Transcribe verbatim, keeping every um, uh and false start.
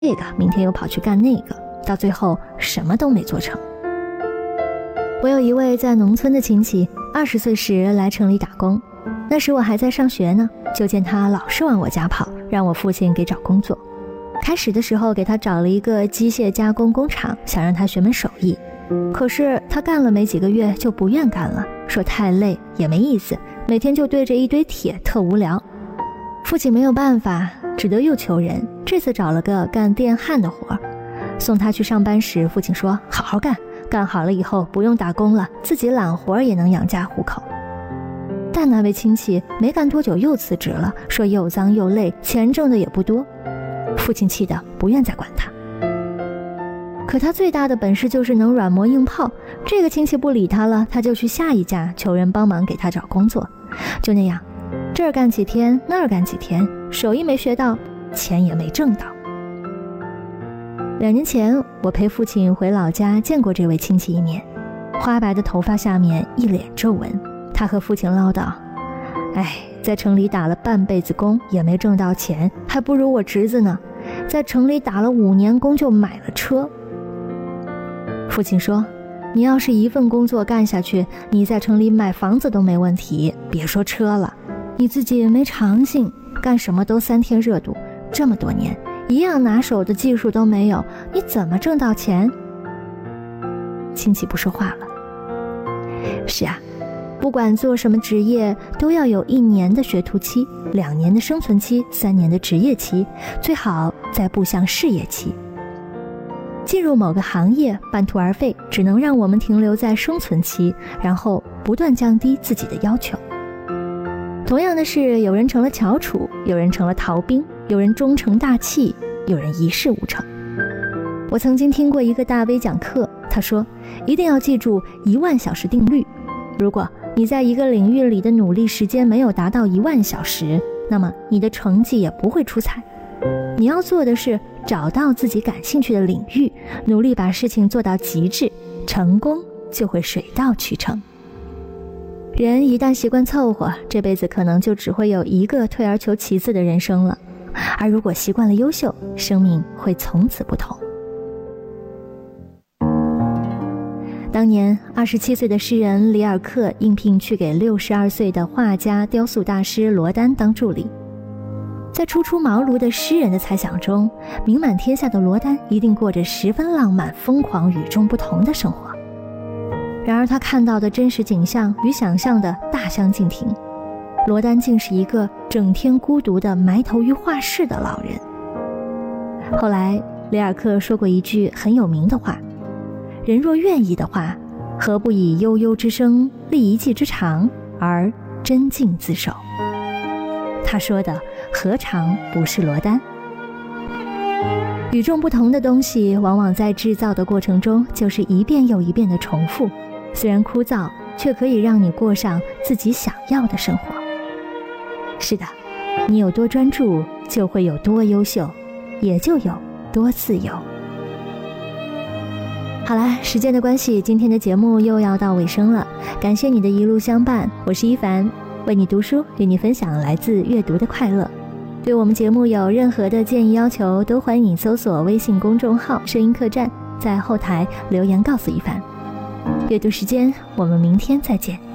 这个，明天又跑去干那个，到最后什么都没做成。我有一位在农村的亲戚，二十岁时来城里打工，那时我还在上学呢，就见他老是往我家跑，让我父亲给找工作。开始的时候给他找了一个机械加工工厂，想让他学门手艺，可是他干了没几个月就不愿干了，说太累也没意思，每天就对着一堆铁特无聊。父亲没有办法，只得又求人，这次找了个干电焊的活。送他去上班时，父亲说好好干，干好了以后不用打工了，自己揽活也能养家糊口。但那位亲戚没干多久又辞职了，说又脏又累，钱挣的也不多。父亲气得不愿再管他。可他最大的本事就是能软磨硬泡，这个亲戚不理他了，他就去下一家求人帮忙给他找工作。就那样，这儿干几天那儿干几天，手艺没学到，钱也没挣到。两年前我陪父亲回老家见过这位亲戚一面，花白的头发下面一脸皱纹。他和父亲唠叨，哎，在城里打了半辈子工也没挣到钱，还不如我侄子呢，在城里打了五年工就买了车。父亲说，你要是一份工作干下去，你在城里买房子都没问题，别说车了。你自己没长性，干什么都三天热度，这么多年一样拿手的技术都没有，你怎么挣到钱？亲戚不说话了。是啊，不管做什么职业，都要有一年的学徒期，两年的生存期，三年的职业期，最好再步向事业期。进入某个行业半途而废，只能让我们停留在生存期，然后不断降低自己的要求。同样的是，有人成了翘楚，有人成了逃兵，有人终成大器，有人一事无成。我曾经听过一个大 V 讲课，他说一定要记住一万小时定律，如果你在一个领域里的努力时间没有达到一万小时，那么你的成绩也不会出彩。你要做的是找到自己感兴趣的领域，努力把事情做到极致，成功就会水到渠成。人一旦习惯凑合，这辈子可能就只会有一个退而求其次的人生了。而如果习惯了优秀，生命会从此不同。当年二十七岁的诗人里尔克应聘去给六十二岁的画家雕塑大师罗丹当助理。在初出茅庐的诗人的猜想中，名满天下的罗丹一定过着十分浪漫、疯狂、与众不同的生活。然而他看到的真实景象与想象的大相径庭，罗丹竟是一个整天孤独地埋头于画室的老人。后来里尔克说过一句很有名的话，人若愿意的话，何不以悠悠之声立一技之长，而真境自守。他说的何尝不是罗丹？与众不同的东西往往在制造的过程中就是一遍又一遍的重复，虽然枯燥，却可以让你过上自己想要的生活。是的，你有多专注，就会有多优秀，也就有多自由。好啦，时间的关系，今天的节目又要到尾声了，感谢你的一路相伴，我是一凡，为你读书，与你分享来自阅读的快乐。对我们节目有任何的建议要求，都欢迎你搜索微信公众号声音客栈，在后台留言告诉一凡。阅读时间，我们明天再见。